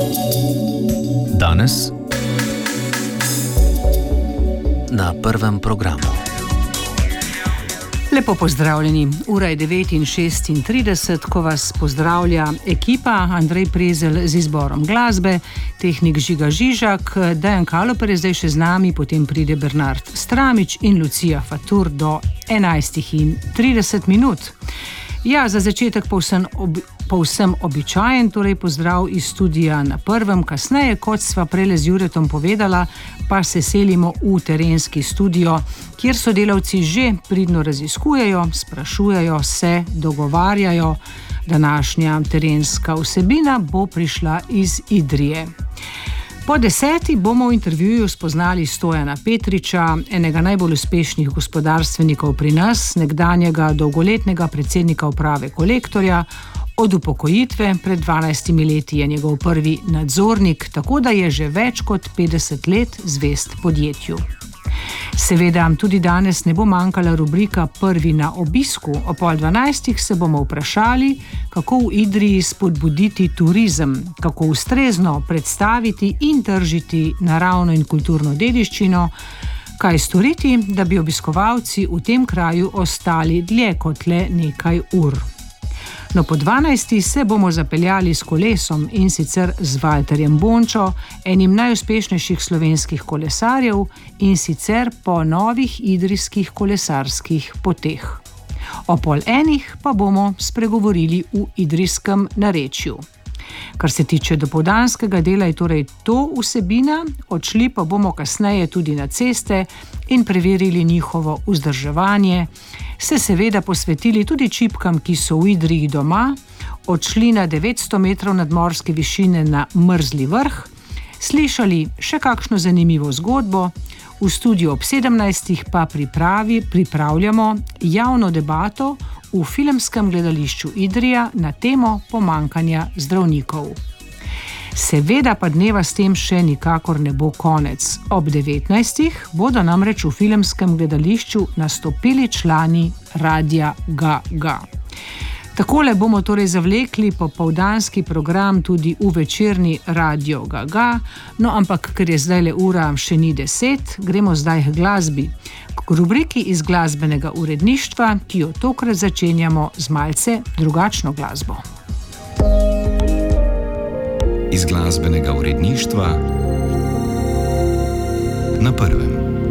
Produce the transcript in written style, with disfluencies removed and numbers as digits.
Danes na prvem programu. Lepo pozdravljeni. Ura je 9:36, ko vas pozdravlja ekipa Andrej Prezelj z izborom glasbe, tehnik Žiga Žižak, Dejan Kaloper je zdaj še z nami, potem pride Bernard Stramič in Lucija Fatur do 11:30. Ja, za začetek povsem običajen, torej pozdrav iz studia na prvem. Kasneje, kot sva prele z Juretom povedala, pa se selimo v terenski studio, kjer sodelavci že pridno raziskujejo, sprašujejo se, dogovarjajo. Današnja terenska vsebina bo prišla iz Idrije. Po 10. bomo v intervjuju spoznali Stojana Petriča, enega najbolj uspešnih gospodarstvenikov pri nas, nekdanjega dolgoletnega predsednika uprave Kolektorja. Od upokojitve pred 12 leti je njegov prvi nadzornik, tako da je že več kot 50 let zvest podjetju. Seveda, tudi danes ne bo manjkala rubrika Prvi na obisku. O 11:30 se bomo vprašali, kako v Idriji spodbuditi turizem, kako ustrezno predstaviti in tržiti naravno in kulturno dediščino, kaj storiti, da bi obiskovalci v tem kraju ostali dlje kot le nekaj ur. No, po 12. se bomo zapeljali s kolesom, in sicer z Valterjem Bončo, enim najuspešnejših slovenskih kolesarjev, in sicer po novih idrijskih kolesarskih poteh. O 12:30 pa bomo spregovorili v idrijskem narečju. Kar se tiče dopoldanskega dela, je torej to vsebina, odšli pa bomo kasneje tudi na ceste in preverili njihovo vzdrževanje, se seveda posvetili tudi čipkam, ki so v Idriji doma, odšli na 900 metrov nadmorske višine na Mrzli vrh, slišali še kakšno zanimivo zgodbo, v studiu ob 17. pa pripravljamo javno debato v filmskem gledališču Idrija na temo pomanjkanja zdravnikov. Seveda pa dneva s tem še nikakor ne bo konec. Ob 19. bodo namreč v filmskem gledališču nastopili člani Radia Ga. Takole bomo torej zavlekli popoldanski program tudi v večerni Radio Ga. No, ampak ker je zdaj le ura še ni 10, gremo zdaj k glasbi. K rubriki iz glasbenega uredništva, ki jo tokrat začenjamo z malce drugačno glasbo. Iz glasbenega uredništva na prvem.